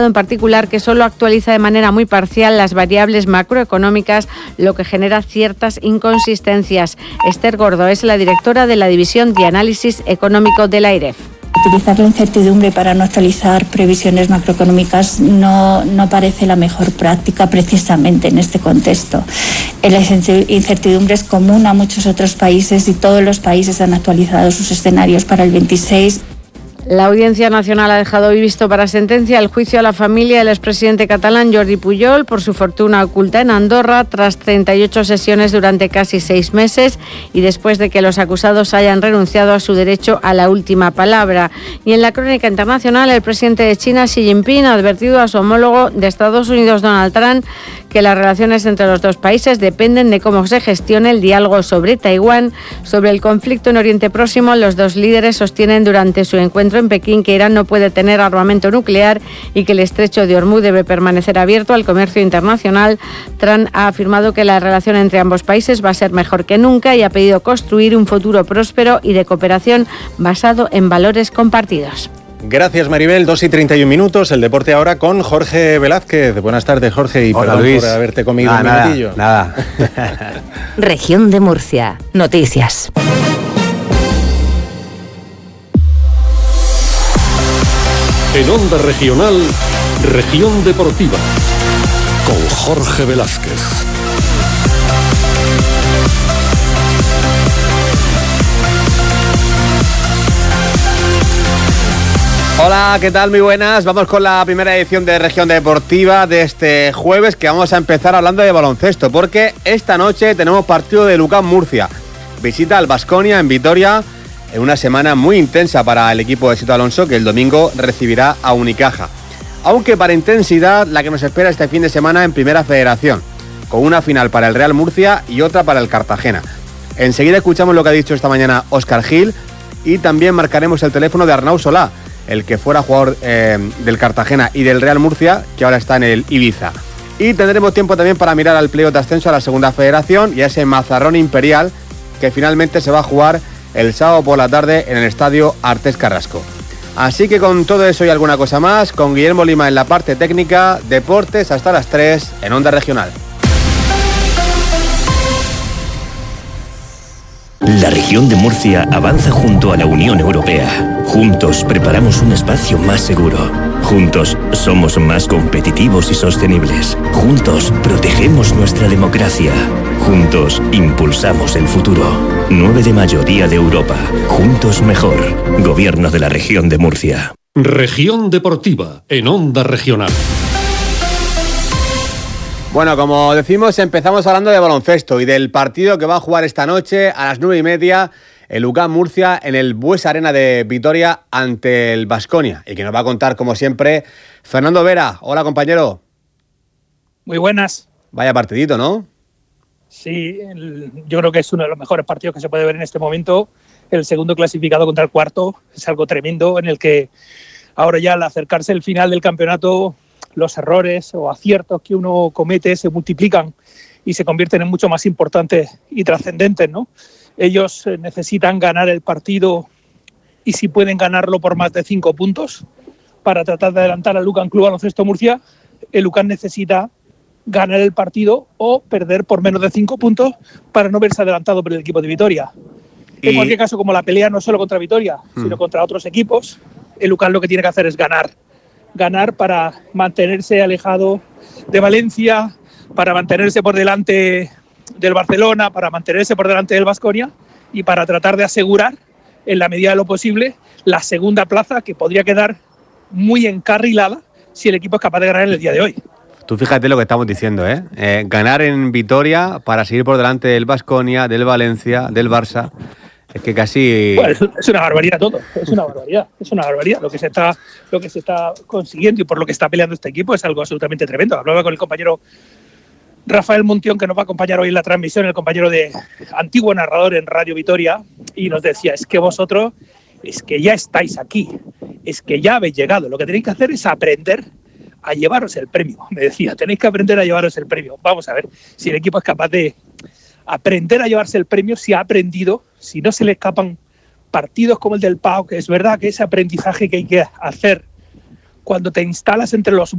en particular que solo actualiza de manera muy parcial las variables macroeconómicas, lo que genera ciertas inconsistencias. Esther Gordo es la directora de la División de Análisis Económico de la AIREF. Utilizar la incertidumbre para no actualizar previsiones macroeconómicas no parece la mejor práctica precisamente en este contexto. La incertidumbre es común a muchos otros países y todos los países han actualizado sus escenarios para el 26. La Audiencia Nacional ha dejado hoy visto para sentencia el juicio a la familia del expresidente catalán Jordi Pujol por su fortuna oculta en Andorra tras 38 sesiones durante casi 6 meses y después de que los acusados hayan renunciado a su derecho a la última palabra. Y en la crónica internacional, el presidente de China, Xi Jinping, ha advertido a su homólogo de Estados Unidos, Donald Trump, que las relaciones entre los dos países dependen de cómo se gestione el diálogo sobre Taiwán. Sobre el conflicto en Oriente Próximo, los dos líderes sostienen durante su encuentro en Pekín que Irán no puede tener armamento nuclear y que el estrecho de Hormuz debe permanecer abierto al comercio internacional. Trump ha afirmado que la relación entre ambos países va a ser mejor que nunca y ha pedido construir un futuro próspero y de cooperación basado en valores compartidos. Gracias, Maribel. 2:31, el deporte ahora con Jorge Velázquez. Buenas tardes, Jorge, y hola, perdón Luis, por haberte comido un minutillo. Nada. Región de Murcia. Noticias. En Onda Regional, Región Deportiva, con Jorge Velázquez. Hola, ¿qué tal? Muy buenas. Vamos con la primera edición de Región Deportiva de este jueves, que vamos a empezar hablando de baloncesto, porque esta noche tenemos partido de UCAM Murcia. Visita al Baskonia en Vitoria, en una semana muy intensa para el equipo de Sito Alonso, que el domingo recibirá a Unicaja. Aunque para intensidad, la que nos espera este fin de semana en Primera Federación, con una final para el Real Murcia y otra para el Cartagena. Enseguida escuchamos lo que ha dicho esta mañana Óscar Gil y también marcaremos el teléfono de Arnau Solá, el que fuera jugador del Cartagena y del Real Murcia, que ahora está en el Ibiza. Y tendremos tiempo también para mirar al playoff de ascenso a la Segunda Federación y a ese Mazarrón Imperial, que finalmente se va a jugar el sábado por la tarde en el estadio Artés Carrasco. Así que con todo eso y alguna cosa más, con Guillermo Lima en la parte técnica, deportes hasta las 3 en Onda Regional. La región de Murcia avanza junto a la Unión Europea. Juntos preparamos un espacio más seguro. Juntos somos más competitivos y sostenibles. Juntos protegemos nuestra democracia. Juntos impulsamos el futuro. 9 de mayo, Día de Europa. Juntos mejor. Gobierno de la región de Murcia. Región Deportiva en Onda Regional. Bueno, como decimos, empezamos hablando de baloncesto y del partido que va a jugar esta noche a las 9:30 el UCAM Murcia en el Bues Arena de Vitoria ante el Baskonia, y que nos va a contar, como siempre, Fernando Vera. Hola, compañero. Muy buenas. Vaya partidito, ¿no? Sí, yo creo que es uno de los mejores partidos que se puede ver en este momento. El segundo clasificado contra el cuarto es algo tremendo, en el que ahora ya al acercarse el final del campeonato, los errores o aciertos que uno comete se multiplican y se convierten en mucho más importantes y trascendentes, ¿no? Ellos necesitan ganar el partido y si pueden ganarlo por más de 5 puntos para tratar de adelantar al UCAM Club Baloncesto Murcia. El UCAM necesita ganar el partido o perder por menos de 5 puntos para no verse adelantado por el equipo de Vitoria. En cualquier caso, como la pelea no es solo contra Vitoria, sino contra otros equipos, el UCAM lo que tiene que hacer es ganar para mantenerse alejado de Valencia, para mantenerse por delante del Barcelona, para mantenerse por delante del Baskonia y para tratar de asegurar, en la medida de lo posible, la segunda plaza, que podría quedar muy encarrilada si el equipo es capaz de ganar en el día de hoy. Tú fíjate lo que estamos diciendo, ¿eh? Ganar en Vitoria para seguir por delante del Baskonia, del Valencia, del Barça. Es que casi... Bueno, es una barbaridad todo, es una barbaridad. Lo que se está consiguiendo y por lo que está peleando este equipo es algo absolutamente tremendo. Hablaba con el compañero Rafael Montión, que nos va a acompañar hoy en la transmisión, el compañero de antiguo narrador en Radio Vitoria, y nos decía, es que vosotros, es que ya estáis aquí, es que ya habéis llegado, lo que tenéis que hacer es aprender a llevaros el premio. Me decía, tenéis que aprender a llevaros el premio. Vamos a ver si el equipo es capaz de aprender a llevarse el premio, si ha aprendido, si no se le escapan partidos como el del PAO, que es verdad que ese aprendizaje que hay que hacer cuando te instalas entre los